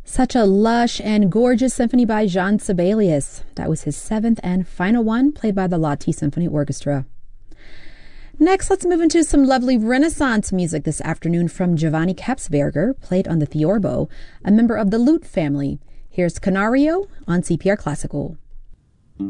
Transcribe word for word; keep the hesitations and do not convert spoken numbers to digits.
Such a lush and gorgeous symphony by Jean Sibelius. That was his seventh and final one, played by the Lahti Symphony Orchestra. Next, let's move into some lovely Renaissance music this afternoon from Giovanni Kapsberger, played on the theorbo, a member of the lute family. Here's Canario on C P R Classical.